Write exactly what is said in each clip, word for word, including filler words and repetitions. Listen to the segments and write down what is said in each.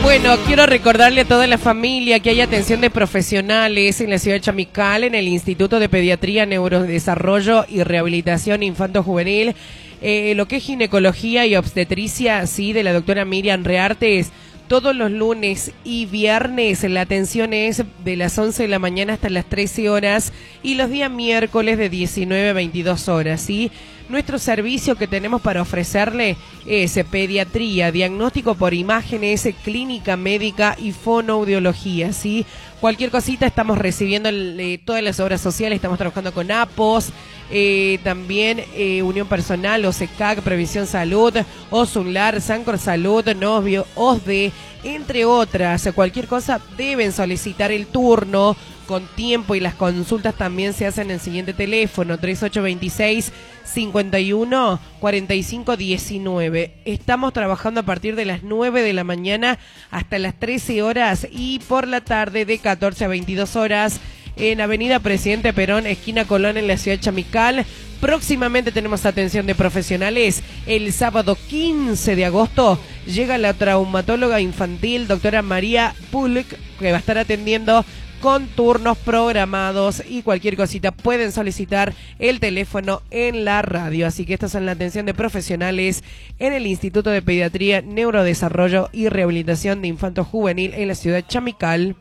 Bueno, quiero recordarle a toda la familia que hay atención de profesionales en la ciudad de Chamical, en el Instituto de Pediatría, Neurodesarrollo y Rehabilitación Infanto-Juvenil, eh, lo que es ginecología y obstetricia, sí, de la doctora Miriam Reartes. Todos los lunes y viernes la atención es de las once de la mañana hasta las trece horas y los días miércoles de diecinueve a veintidós horas, ¿sí? Nuestro servicio que tenemos para ofrecerle es pediatría, diagnóstico por imágenes, clínica médica y fonoaudiología, ¿sí? Cualquier cosita estamos recibiendo eh, todas las obras sociales, estamos trabajando con A P O S, eh, también eh, Unión Personal, O S E C A C, Previsión Salud, OSUNLAR, Sancor Salud, Novio, O S D E, entre otras. Cualquier cosa deben solicitar el turno con tiempo y las consultas también se hacen en el siguiente teléfono, treinta y ocho veintiséis, cincuenta y uno, cuarenta y cinco diecinueve. Estamos trabajando a partir de las nueve de la mañana hasta las trece horas y por la tarde de catorce a veintidós horas en Avenida Presidente Perón, esquina Colón, en la ciudad de Chamical. Próximamente tenemos atención de profesionales. El sábado quince de agosto llega la traumatóloga infantil, doctora María Pulk, que va a estar atendiendo con turnos programados y cualquier cosita pueden solicitar el teléfono en la radio. Así que estas son la atención de profesionales en el Instituto de Pediatría, Neurodesarrollo y Rehabilitación de Infanto Juvenil en la ciudad de Chamical.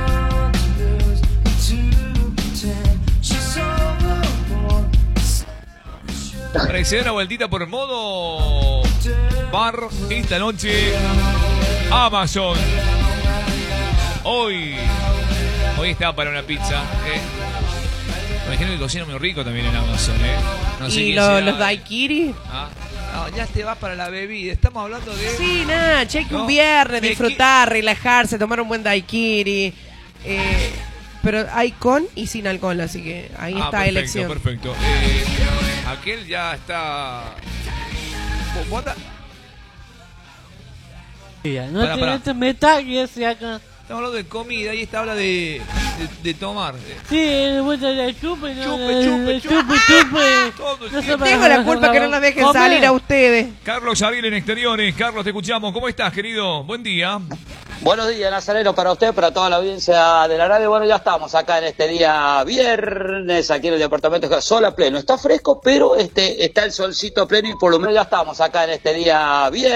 Para que se dé una vueltita por modo bar esta noche, Amazon. Hoy... Hoy estaba para una pizza, ¿eh? Me imagino que cocina muy rico también en Amazon, ¿eh? No sé ¿Y lo, los daiquiri? ¿Ah? No, ya te vas para la bebida. Estamos hablando de... Sí, nada, cheque no, un viernes, me disfrutar, que... relajarse, tomar un buen daiquiri. Eh, pero hay con y sin alcohol, así que ahí ah, está perfecto, elección. Perfecto, eh, aquel ya está... ¿Vos andás? No pará, pará. Te metas y ese acá. Estamos hablando de comida y esta habla de, de, de tomar. Sí, de vuelta de chupe, no, chupe, chupe, chupe, chupe, chupe. Todo el no se tengo la culpa que no nos dejen Comer. salir a ustedes. Carlos Ariel en Exteriores. Carlos, te escuchamos. ¿Cómo estás, querido? Buen día. Buenos días, Nazareno, para usted, para toda la audiencia de la radio. Bueno, ya estamos acá en este día viernes, aquí en el departamento de Sol a pleno. Está fresco, pero este está el solcito a pleno y por lo menos ya estamos acá en este día viernes.